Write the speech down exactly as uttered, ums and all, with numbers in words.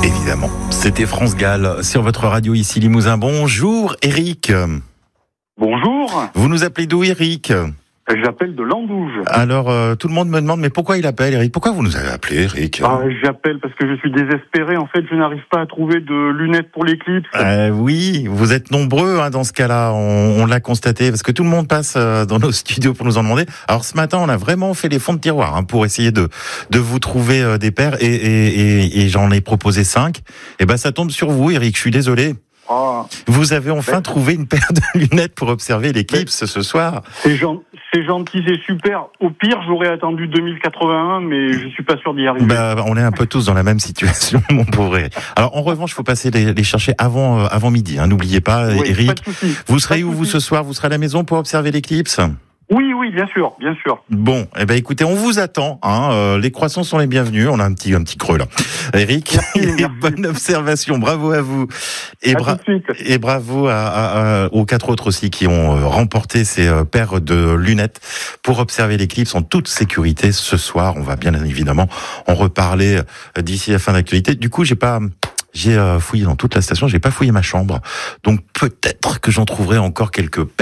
Évidemment, c'était France Gall sur votre radio ici Limousin. Bonjour Eric. Bonjour. Vous nous appelez d'où Eric ? J'appelle de Landouge. Alors euh, tout le monde me demande mais pourquoi il appelle Eric ? Pourquoi vous nous avez appelé Eric ? Ah, j'appelle parce que je suis désespéré. En fait, je n'arrive pas à trouver de lunettes pour l'éclipse. Euh, oui, vous êtes nombreux hein, dans ce cas-là, on, on l'a constaté, parce que tout le monde passe euh, dans nos studios pour nous en demander. Alors ce matin, on a vraiment fait les fonds de tiroir hein, pour essayer de de vous trouver euh, des paires, et, et, et, et j'en ai proposé cinq. Et ben ça tombe sur vous Eric, je suis désolé. Ah, Vous avez enfin mais... trouvé une paire de lunettes pour observer l'éclipse mais... ce soir. C'est gentil. C'est gentil, c'est super. Au pire, j'aurais attendu deux mille quatre-vingt-un, mais je suis pas sûr d'y arriver. Bah, on est un peu tous dans la même situation, mon pauvre Eric. Alors, en revanche, il faut passer les, les chercher avant, euh, avant midi. Hein. N'oubliez pas, oui, Eric. Pas de souci. Vous serez pas où, vous, ce soir ? Vous serez à la maison pour observer l'éclipse ? Oui, oui, bien sûr, bien sûr. Bon, eh ben écoutez, on vous attend. Hein, euh, les croissants sont les bienvenus. On a un petit, un petit creux là. Eric, merci, merci. Bonne observation. Bravo à vous. Et, bra- et bravo à, à, à, aux quatre autres aussi qui ont euh, remporté ces euh, paires de lunettes pour observer l'éclipse en toute sécurité ce soir. On va bien évidemment en reparler euh, d'ici la fin d'actualité. Du coup, j'ai pas... J'ai euh, fouillé dans toute la station, j'ai pas fouillé ma chambre. Donc peut-être que j'en trouverai encore quelques paires.